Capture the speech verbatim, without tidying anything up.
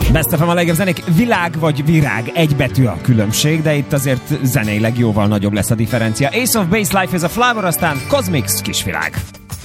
Best ef em a legjobb zenék, világ vagy virág, egy betű a különbség, de itt azért zeneileg jóval nagyobb lesz a differencia. Ace of Base Life is a Flower, aztán Cosmix, kisvilág.